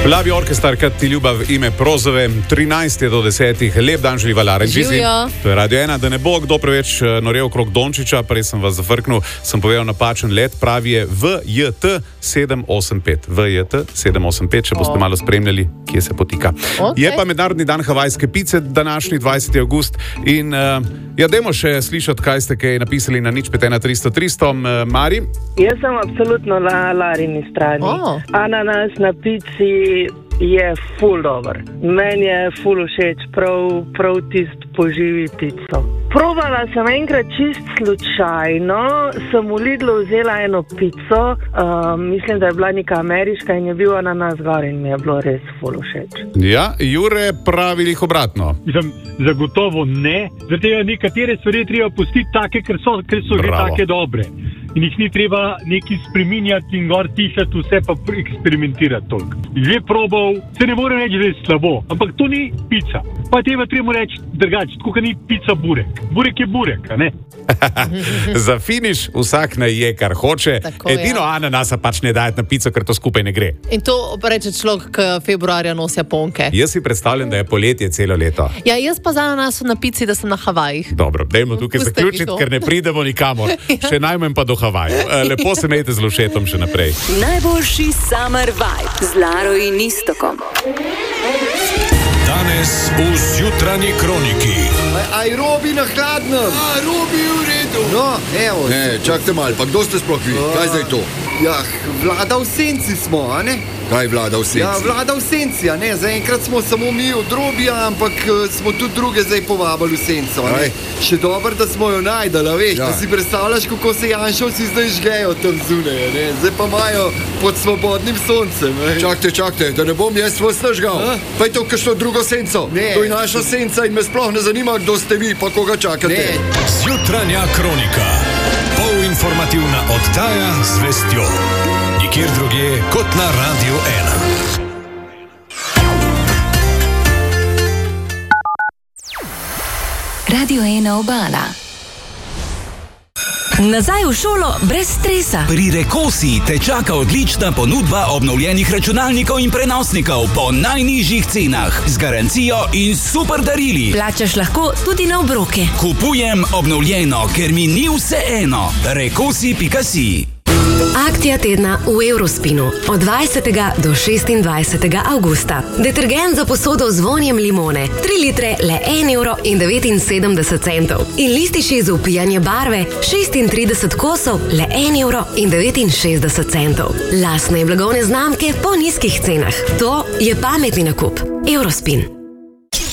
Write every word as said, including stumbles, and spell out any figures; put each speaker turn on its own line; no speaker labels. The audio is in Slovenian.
Lavi orkestar, kad ti ljubav ime prozove, trinajst je do desetih, lep dan želi Valaren.
Živijo.
To je Radio ena, da ne bo kdo preveč norel krog Dončiča, prej sem vas zafrknil, sem povedal napačen let, pravi je V J T sedem osem pet. V J T sedem osem pet, če boste oh. malo spremljali, kje se potika. Okay. Je pa mednarodni dan havajske pice, današnji dvajseti avgust in uh, ja, dajmo še slišati, kaj ste kaj napisali na nič pet ena tristo tristo. Uh, Mari?
Jaz sem absolutno na Larini strani. Oh. Ananas na pici je ful dober. Meni je ful všeč, prav, prav tist poživi pico. Probala sem enkrat čist slučajno, sem v Lidlu vzela eno pico, uh, mislim, da je bila neka ameriška in je bil ananas gor in mi je bilo res ful všeč.
Ja, Jure pravi jih obratno.
Mislim, zagotovo ne, zato je nekatere stvari treba pustiti take, ker so, ker so že take dobre. In jih ni treba neki spreminjati in gor tišati vse pa eksperimentirati toliko. Že probal, se ne more reči, da je slabo, ampak to ni pica. Pa treba treba reči drugače, tako ni pica burek. Burek je burek, a ne?
Za finiš vsak naj je, kar hoče. Tako, edino ja. Ananasa pač ne dajati na pico, ker to skupaj ne gre.
In to reče človek, ki februarja nosi ponke.
Jaz si predstavljam, da je poletje celo leto.
Ja, jaz pa za ananasom na pici, da sem na Havajih.
Dobro, dajmo tukaj zaključiti, ker ne pridemo nikamor. Ja. Še najmanj pa do Havajev. Lepo se imejte z Lušetom še naprej.
Najboljši summer vibe z Laro in Istokom.
Danes v Zjutranji kroniki.
Aj Robi na hladnem.
A, Robi v redu.
No, evo.
Ne, čakajte malo, pa kdo ste sploh vi? Kaj zdaj to?
Ja, vlada v senci smo, a ne?
Kaj vlada v senci?
Ja, vlada v senci, a ne? Zaenkrat smo samo mi od Robija, ampak uh, smo tudi druge zdaj povabili v senco, a ne? Še dobro, da smo jo najdali, veš, ja. Da si predstavljaš, kako se Janšovci zdaj žgejo tam zunaj, a ne? Zdaj pa imajo pod svobodnim soncem, ne?
Čakajte, čakajte, da ne bom jaz vas nažgal. Pa je to kakšno drugo senco. Ne. To je naša senca in me sploh ne zanima, kdo ste vi, pa koga čakate.
Ne. Zjutranja kronika. Polinformativna oddaja z vestjo. Nikjer drugje kot na Radio ena.
Radio ena Obala. Nazaj v šolo brez stresa.
Pri Rekosi te čaka odlična ponudba obnovljenih računalnikov in prenosnikov po najnižjih cenah, z garancijo in super darili.
Plačaš lahko tudi na obroke.
Kupujem obnovljeno, ker mi ni vseeno. Rekosi pika si.
Akcija tedna v Eurospinu od dvajsetega do šestindvajsetega avgusta. Detergent za posodo z vonjem limone, tri litre le en evro in devetinsedemdeset centov. In lističi za upijanje barve, šestintrideset kosov, le en evro in devetinšestdeset centov. Lastne blagovne znamke po nizkih cenah. To je pametni nakup. Eurospin.